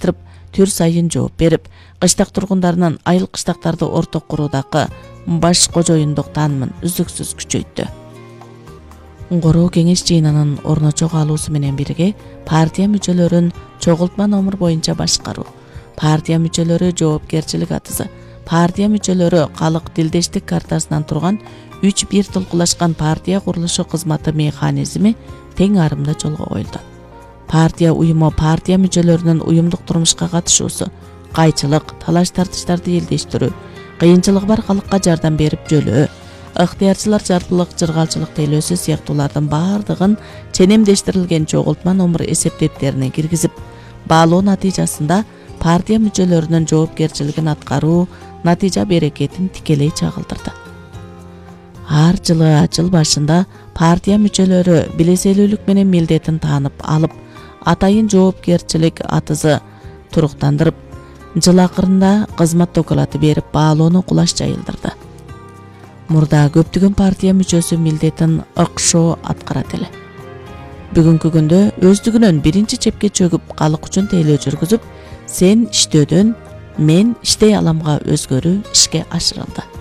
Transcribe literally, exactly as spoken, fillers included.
салыштырып түр сайын жооп берип, кыштак тургундарынын айыл кыштактарды орток куруудагы баш кожоюндук таанымын үздүксүз күчөйттү. Гороо кеңеш жыйынынын орночо калуусу менен бирге партия мүчөлөрүн чогултма номер боюнча башкаруу, партия мүчөлөрү жоопкерчилик атысы, партия мүчөлөрү калык дилдештик картасынан турган үч бир толкулашкан партия курулушу кызматы механизми тең арымда жолго коюлду. Партия уюму партия мүчөлөрүнүн уюмдук турмушка катышуусу, кайчылык, талаш-тартыштарды элдештирүү, кыйынчылыгы бар калыкка жардам берип жөлөө, ыктыярчылар жарпылык, жыргалчылык тейлөөсү сыяктуулардын баардыгын ченемдештирилген чогултма номер эсептептерине киргизип, баалоо натыйжасында партия мүчөлөрүнүн жоопкерчилигин аткаруу натыйжа берекетин тикелей чагылдырды. Ар жылы жыл башында партия мүчөлөрү билеселүүлүк менен милдетин таанып алып, атайын жоопкерчилик атызы туруктандырып, жыл акырында кызмат докулаты берип, баалоону кулаш жайылдырды. Мурда көптөгөн партия мүчөсү милдетин ыкшоо аткарат эле. Бүгүнкү күндө өздүгүнөн биринчи чепке чөгүп, калык үчүн тейлөө жүргүзүп, сен иштөөдөн мен иштей аламга өзгөрүү ишке ашырылды.